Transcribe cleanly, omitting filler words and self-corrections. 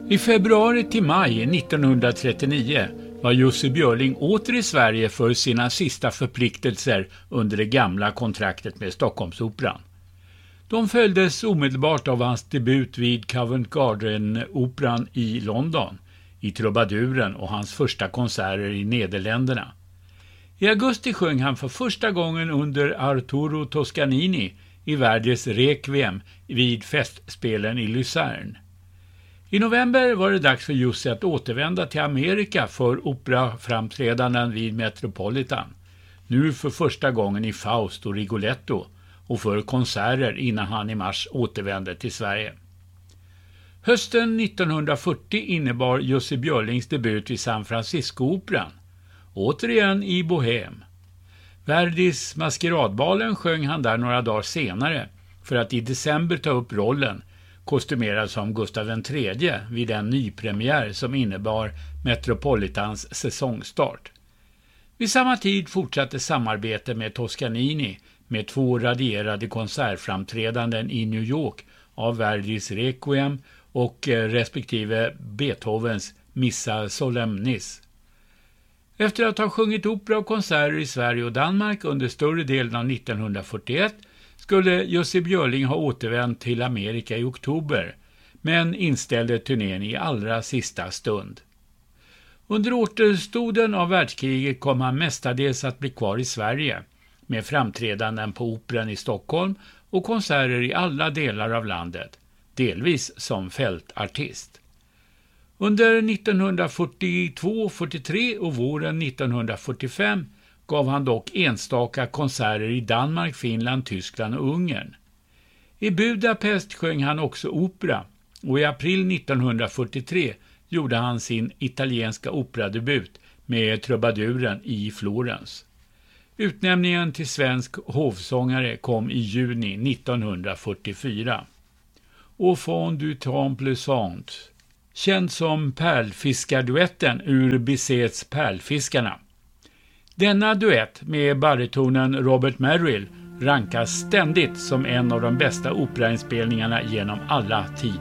I februari till maj 1939 var Jussi Björling åter i Sverige för sina sista förpliktelser under det gamla kontraktet med Stockholmsoperan. De följdes omedelbart av hans debut vid Covent Garden-operan i London, i Trubaduren och hans första konserter i Nederländerna. I augusti sjöng han för första gången under Arturo Toscanini i Verdis Requiem vid festspelen i Luzern. I november var det dags för Jussi att återvända till Amerika för operaframträdanden vid Metropolitan. Nu för första gången i Faust och Rigoletto och för konserter innan han i mars återvände till Sverige. Hösten 1940 innebar Jussi Björlings debut vid San Francisco-operan, återigen i Bohem. Verdis Maskeradbalen sjöng han där några dagar senare för att i december ta upp rollen, kostymerad som Gustav III vid en nypremiär som innebar Metropolitans säsongstart. Vid samma tid fortsatte samarbete med Toscanini med 2 radierade konsertframträdanden i New York av Verdis Requiem och respektive Beethovens Missa Solemnis. Efter att ha sjungit opera och konserter i Sverige och Danmark under större delen av 1941 skulle Jussi Björling ha återvänt till Amerika i oktober, men inställde turnén i allra sista stund. Under återstoden av världskriget kom han mestadels att bli kvar i Sverige, med framträdanden på operan i Stockholm och konserter i alla delar av landet, delvis som fältartist. Under 1942-43 och våren 1945 gav han dock enstaka konserter i Danmark, Finland, Tyskland och Ungern. I Budapest sjöng han också opera och i april 1943 gjorde han sin italienska operadebut med Trubaduren i Florens. Utnämningen till svensk hovsångare kom i juni 1944. Au fond du temple sant, känd som pärlfiskarduetten ur Bizets Pärlfiskarna. Denna duett med baritonen Robert Merrill rankas ständigt som en av de bästa operainspelningarna genom alla tider.